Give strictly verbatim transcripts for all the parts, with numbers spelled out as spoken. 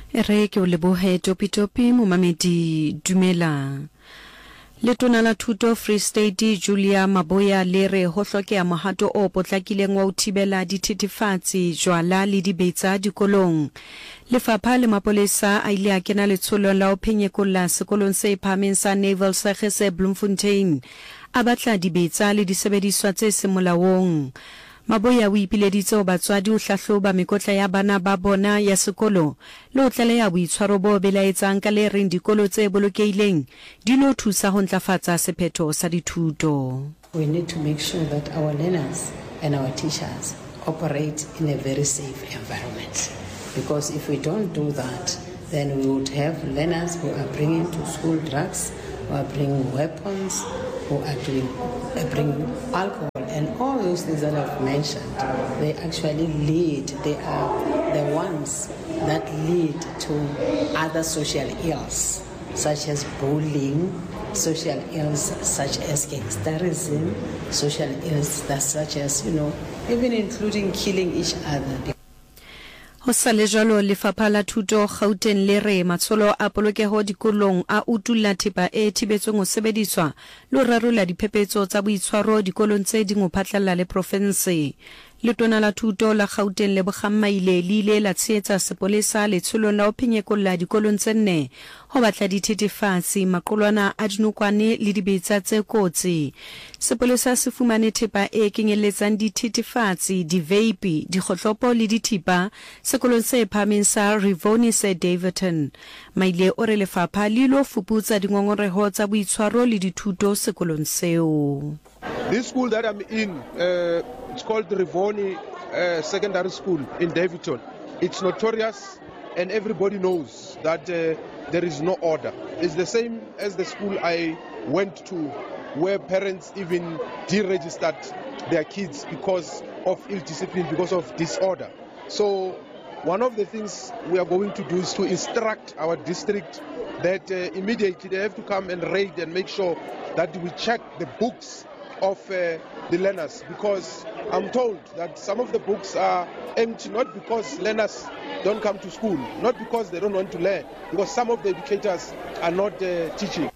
Re ke o lebohe Topitopi momamedi dumela. Letona la Thuto Free State Julia Maboya le re ho hlokea mohato o potlakileng wa ho thibela dithethefatsi jwala le dibetsa dikolong. Lefapha le mapolesa a ile a kena letsholo la ho phenyekolla sekolong se phahameng sa Naval Sakgese Bloemfontein a batla dibetsa le disebediswa tse seng molaong. Maboya o ipileditse ho batswadi ho hlahloba mekotla ya bana ba bona ya sekolo le ho tlaleha boitshwaro bo belaetsang ka le reng dikolo tse bolokehileng di lo thusa ho ntlafatsa sephetho sa dithuto. We need to make sure that our learners and our teachers operate in a very safe environment, because if we don't do that, then we would have learners who are bringing to school drugs, who are bringing weapons, who are doing, uh, bringing alcohol, and all those things that I've mentioned. They actually lead, they are the ones that lead to other social ills, such as bullying, social ills such as gangsterism, social ills that such as, you know, even including killing each other. Ho sale jalo lefapha la thuto Gauteng le re matsholo a polokeho dikolong a utulla thepa e thibetsweng ho sebediswa le rarola diphephetso tsa boitshwaro dikolong tse ding ho phatlalla le province. Letona la thuto la Gauteng le bogammaile le ile la tshehetsa sepolesa letsholong la ho phenyekolla dikolong tse nne ho batla dithethefatsi maqolwana a dinokwane le dibetsa tse kotsi. Sepolesa se fumane thepa e kenyelletsang dithethefatsi, di-vape, dikgotlopo le dithipa sekolong se phahameng sa Rivoni se Davidton. Maile o re lefapha le lo fuputsa dingongoreho tsa boitshwaro le dithuto sekolong seo. This school that I'm in, uh, it's called Rivoni uh, Secondary School in Davidton. It's notorious and everybody knows that uh, there is no order. It's the same as the school I went to, where parents even deregistered their kids because of ill discipline, because of disorder. So one of the things we are going to do is to instruct our district that uh, immediately they have to come and raid and make sure that we check the books of uh, the learners, because I'm told that some of the books are empty, not because learners don't come to school, not because they don't want to learn, because some of the educators are not uh, teaching.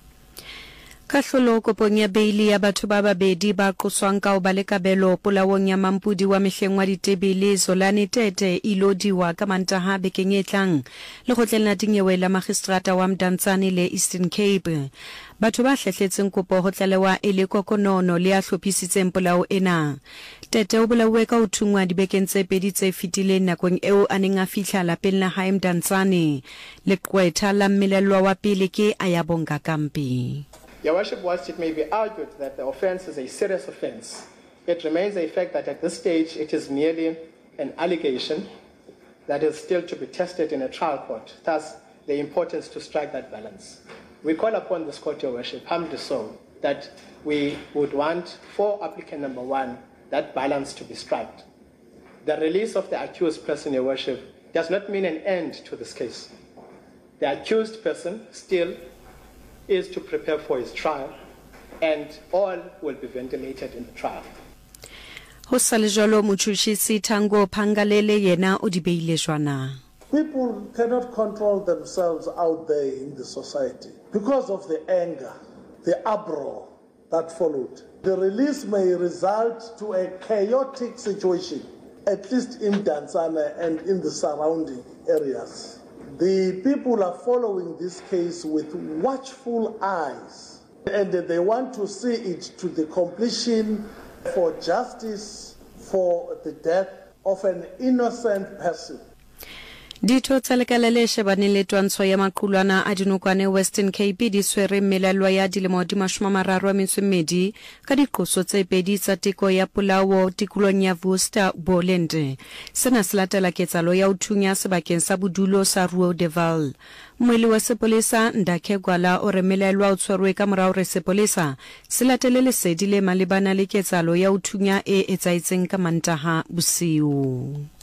Kahlolo kopong ya beili ya batho ba babedi ba qoswang ka ho ba le kabelo polawong ya Mampudi wa mehleng wa ditebele Zolani Tete ilodiwa ka Mantaha bekeng e tlang lekgotleng la dinyewe la magistrata wa Mdantsane le Eastern Cape. Batho ba hlehletseng kopo ho tlalewa e le kokonono le a hlophisitseng polao ena. Tete o bolauwe ka ho thungwa dibekeng tse pedi tse fetileng nakong eo a neng a fihla lapeng la hae Mdantsane. Leqwetha la mmelelwa wa pele ke Ayabonga Kampi. Your Worship, whilst it may be argued that the offence is a serious offence, it remains a fact that at this stage it is merely an allegation that is still to be tested in a trial court. Thus, the importance to strike that balance. We call upon this court, Your Worship, humbly so, that we would want for applicant number one that balance to be struck. The release of the accused person, Your Worship, does not mean an end to this case. The accused person still is to prepare for his trial, and all will be ventilated in the trial. Ho sale jalo motjhutjhisi Thango Phangalele yena o di beile jwana. People cannot control themselves out there in the society because of the anger, the uproar that followed. The release may result to a chaotic situation, at least in Mdantsane and in the surrounding areas. The people are following this case with watchful eyes, and they want to see it to the completion for justice for the death of an innocent person. Ditho tsa lekala le shebane le twantsho ya maqulwana a dinokwane Western Cape di swere melelwa ya dilemo di mashome a mararo a metso e mmedi ka diqoso tse pedi tsa teko ya polao tikolong ya Worcester Boland. Sena se latela ketsalo ya ho thunya sebakeng sa bodulo sa Ruo Deval. Moeli wa sepolesa Ndakhe Gwala o re melelwa o tshwerwe ka morao re sepolesa se latele lesedi le malebana le ketsalo ya ho thunya e etsaitseng ka Mantaha bosiu.